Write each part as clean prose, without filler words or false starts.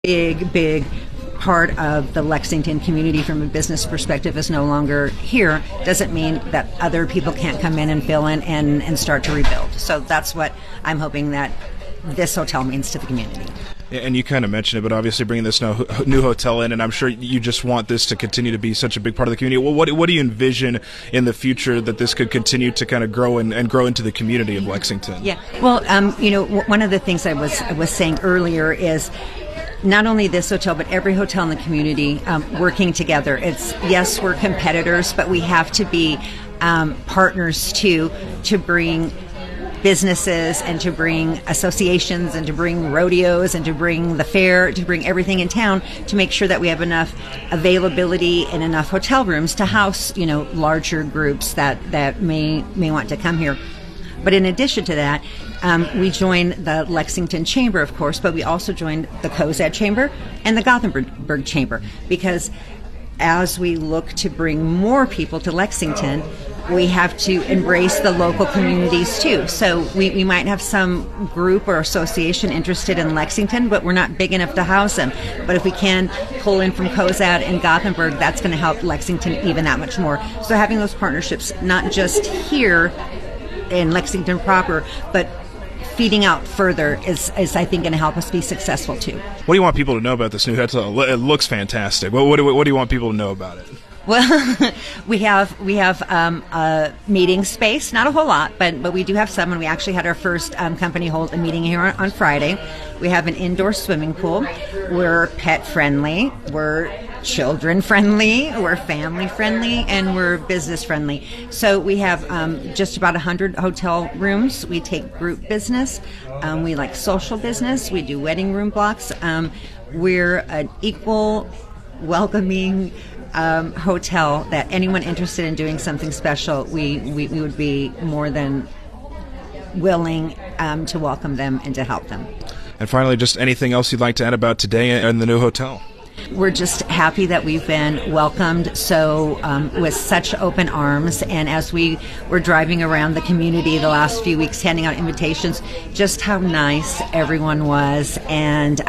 big part of the Lexington community from a business perspective is no longer here doesn't mean that other people can't come in and fill in and start to rebuild. So that's what I'm hoping that this hotel means to the community. And you kind of mentioned it, but obviously bringing this new hotel in, and I'm sure you just want this to continue to be such a big part of the community. Well, what do you envision in the future that this could continue to kind of grow and grow into the community of Lexington? Yeah. Well, one of the things I was saying earlier is not only this hotel, but every hotel in the community working together. Yes, we're competitors, but we have to be partners too, to bring businesses and to bring associations and to bring rodeos and to bring the fair, to bring everything in town to make sure that we have enough availability and enough hotel rooms to house, larger groups that may want to come here. But in addition to that, we joined the Lexington Chamber, of course, but we also joined the Cozad Chamber and the Gothenburg Chamber, because as we look to bring more people to Lexington, we have to embrace the local communities too. So we might have some group or association interested in Lexington, but we're not big enough to house them. But if we can pull in from Cozad and Gothenburg, that's going to help Lexington even that much more. So having those partnerships, not just here in Lexington proper, but feeding out further is I think going to help us be successful too. What do you want people to know about this new hotel? It looks fantastic. What do you want people to know about it? Well, we have a meeting space, not a whole lot, but we do have some, and we actually had our first company hold a meeting here on Friday. We have an indoor swimming pool. We're pet friendly. We're children friendly. We're family friendly, and we're business friendly. So we have just about 100 hotel rooms. We take group business. We like social business. We do wedding room blocks. We're an equal, welcoming hotel that anyone interested in doing something special, we would be more than willing to welcome them and to help them. And finally, just anything else you'd like to add about today and the new hotel? We're just happy that we've been welcomed with such open arms, and as we were driving around the community the last few weeks handing out invitations, just how nice everyone was, and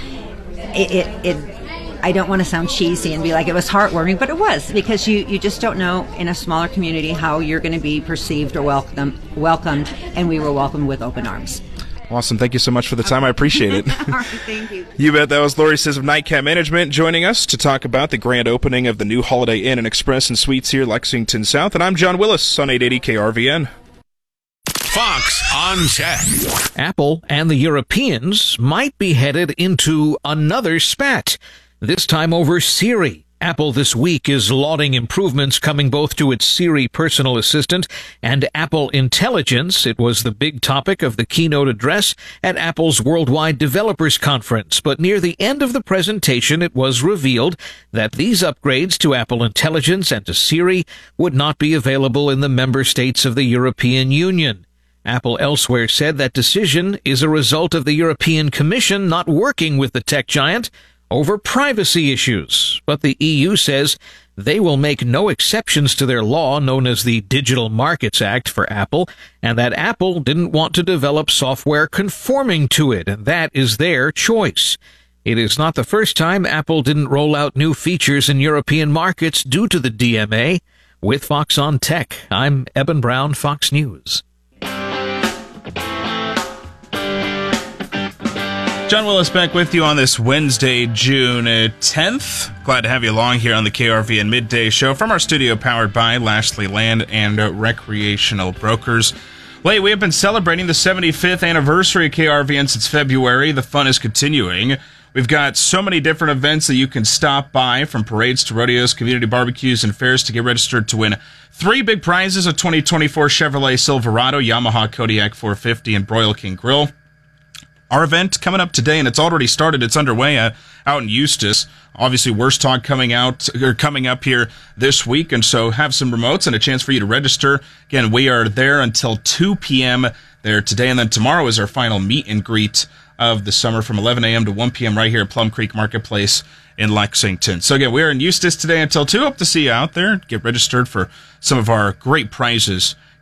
I don't want to sound cheesy and be like it was heartwarming, but it was, because you just don't know in a smaller community how you're going to be perceived or welcomed, and we were welcomed with open arms. Awesome. Thank you so much for the time. I appreciate it. All right, thank you. You bet. That was Lori Sis of Nightcap Management joining us to talk about the grand opening of the new Holiday Inn and Express and Suites here, Lexington South. And I'm John Willis on 880 KRVN. Fox on Tech. Apple and the Europeans might be headed into another spat, this time over Siri. Apple this week is lauding improvements coming both to its Siri personal assistant and Apple Intelligence. It was the big topic of the keynote address at Apple's Worldwide Developers Conference. But near the end of the presentation, it was revealed that these upgrades to Apple Intelligence and to Siri would not be available in the member states of the European Union. Apple elsewhere said that decision is a result of the European Commission not working with the tech giant over privacy issues, but the EU says they will make no exceptions to their law known as the Digital Markets Act for Apple, and that Apple didn't want to develop software conforming to it, and that is their choice. It is not the first time Apple didn't roll out new features in European markets due to the DMA. With Fox on Tech, I'm Eben Brown, Fox News. John Willis back with you on this Wednesday, June 10th. Glad to have you along here on the KRVN Midday Show from our studio powered by Lashley Land and Recreational Brokers. Well, we have been celebrating the 75th anniversary of KRVN since February. The fun is continuing. We've got so many different events that you can stop by, from parades to rodeos, community barbecues, and fairs, to get registered to win 3 big prizes: a 2024 Chevrolet Silverado, Yamaha Kodiak 450, and Broil King Grill. Our event coming up today, and it's already started. It's underway out in Eustis. Obviously, Worst Talk coming up here this week, and so have some remotes and a chance for you to register. Again, we are there until 2 p.m. there today, and then tomorrow is our final meet and greet of the summer from 11 a.m. to 1 p.m. right here at Plum Creek Marketplace in Lexington. So again, we are in Eustis today until 2. Hope to see you out there. Get registered for some of our great prizes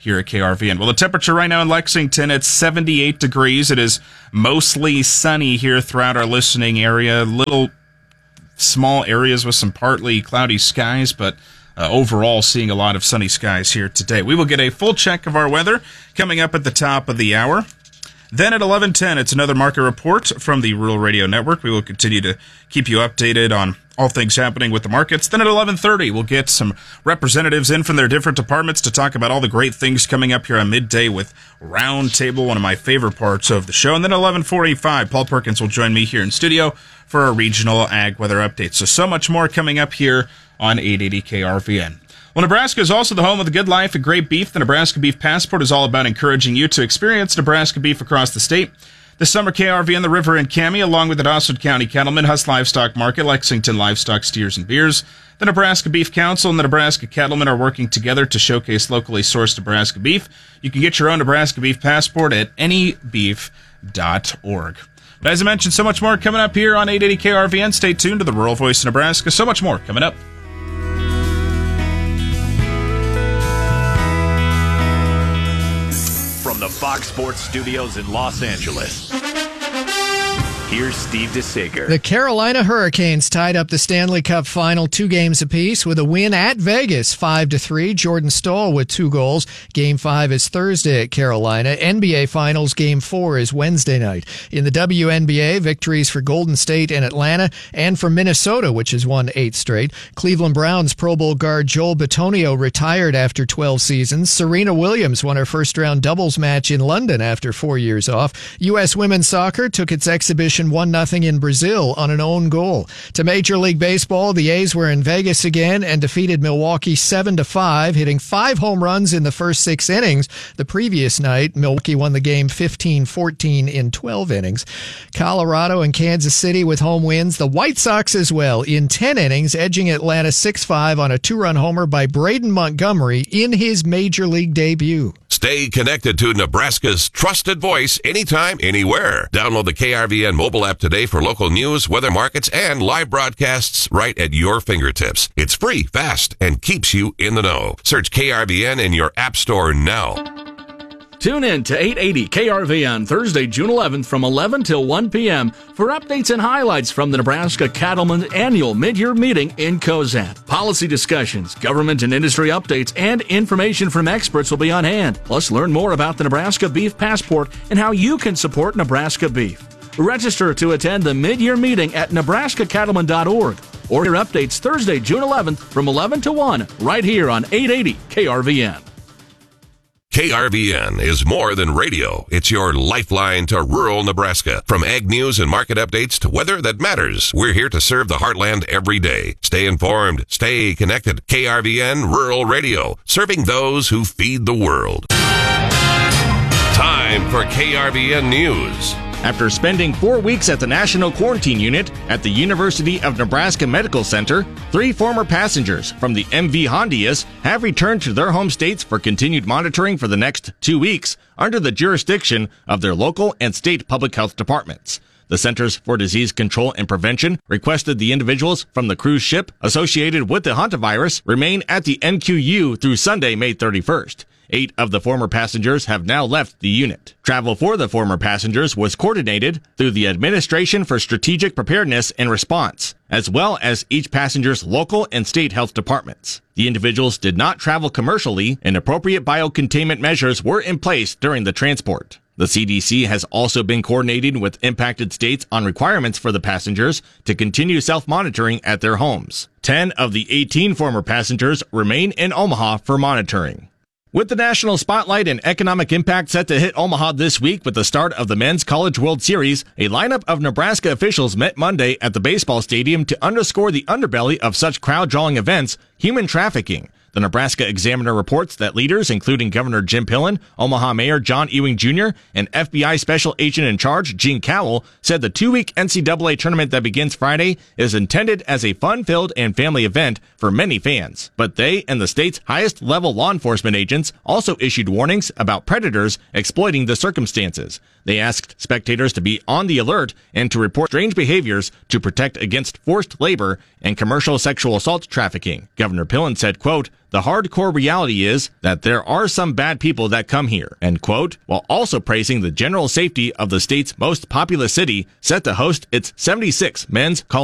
here at KRVN. Well, the temperature right now in Lexington, it's 78 degrees. It is mostly sunny here throughout our listening area. Little small areas with some partly cloudy skies, but overall seeing a lot of sunny skies here today. We will get a full check of our weather coming up at the top of the hour. Then at 11:10, it's another market report from the Rural Radio Network. We will continue to keep you updated on all things happening with the markets. Then at 11:30, we'll get some representatives in from their different departments to talk about all the great things coming up here on midday with Roundtable, one of my favorite parts of the show. And then at 11:45, Paul Perkins will join me here in studio for a regional ag weather update. So much more coming up here on 880 KRVN. Well, Nebraska is also the home of the good life and great beef. The Nebraska Beef Passport is all about encouraging you to experience Nebraska beef across the state. This summer, KRVN, the River, and Cami, along with the Dawson County Cattlemen, Huss Livestock Market, Lexington Livestock Steers and Beers, the Nebraska Beef Council, and the Nebraska Cattlemen are working together to showcase locally sourced Nebraska beef. You can get your own Nebraska Beef Passport at anybeef.org. But as I mentioned, so much more coming up here on 880 KRVN. Stay tuned to the Rural Voice of Nebraska. So much more coming up. From the Fox Sports Studios in Los Angeles, here's Steve DeSager. The Carolina Hurricanes tied up the Stanley Cup final 2 games apiece with a win at Vegas 5-3. Jordan Staal with 2 goals. Game 5 is Thursday at Carolina. NBA Finals Game 4 is Wednesday night. In the WNBA, victories for Golden State and Atlanta, and for Minnesota, which has won 8 straight. Cleveland Browns Pro Bowl guard Joel Bitonio retired after 12 seasons. Serena Williams won her first-round doubles match in London after 4 years off. U.S. women's soccer took its exhibition 1-0 in Brazil on an own goal. To Major League Baseball, the A's were in Vegas again and defeated Milwaukee 7-5, hitting 5 home runs in the first 6 innings. The previous night, Milwaukee won the game 15-14 in 12 innings. Colorado and Kansas City with home wins. The White Sox as well in 10 innings, edging Atlanta 6-5 on a 2-run homer by Braden Montgomery in his Major League debut. Stay connected to Nebraska's trusted voice anytime, anywhere. Download the KRVN mobile app today for local news, weather, markets, and live broadcasts right at your fingertips. It's free, fast, and keeps you in the know. Search KRVN in your app store now. Tune in to 880 KRVN Thursday, June 11th from 11 till 1 p.m. for updates and highlights from the Nebraska Cattlemen's annual mid-year meeting in Cozad. Policy discussions, government and industry updates, and information from experts will be on hand. Plus, learn more about the Nebraska Beef Passport and how you can support Nebraska beef. Register to attend the mid-year meeting at nebraskacattlemen.org or hear updates Thursday, June 11th from 11 to 1 right here on 880 KRVN. KRVN is more than radio. It's your lifeline to rural Nebraska. From ag news and market updates to weather that matters, we're here to serve the heartland every day. Stay informed. Stay connected. KRVN Rural Radio, serving those who feed the world. Time for KRVN News. After spending 4 weeks at the National Quarantine Unit at the University of Nebraska Medical Center, 3 former passengers from the MV Hondias have returned to their home states for continued monitoring for the next 2 weeks under the jurisdiction of their local and state public health departments. The Centers for Disease Control and Prevention requested the individuals from the cruise ship associated with the hantavirus remain at the NQU through Sunday, May 31st. 8 of the former passengers have now left the unit. Travel for the former passengers was coordinated through the Administration for Strategic Preparedness and Response, as well as each passenger's local and state health departments. The individuals did not travel commercially, and appropriate biocontainment measures were in place during the transport. The CDC has also been coordinating with impacted states on requirements for the passengers to continue self-monitoring at their homes. 10 of the 18 former passengers remain in Omaha for monitoring. With the national spotlight and economic impact set to hit Omaha this week with the start of the Men's College World Series, a lineup of Nebraska officials met Monday at the baseball stadium to underscore the underbelly of such crowd-drawing events, human trafficking. The Nebraska Examiner reports that leaders, including Governor Jim Pillen, Omaha Mayor John Ewing Jr., and FBI Special Agent in Charge Gene Cowell, said the 2-week NCAA tournament that begins Friday is intended as a fun-filled and family event for many fans. But they and the state's highest-level law enforcement agents also issued warnings about predators exploiting the circumstances. They asked spectators to be on the alert and to report strange behaviors to protect against forced labor and commercial sexual assault trafficking. Governor Pillen said, quote, the hardcore reality is that there are some bad people that come here, end quote, while also praising the general safety of the state's most populous city, set to host its 76th men's college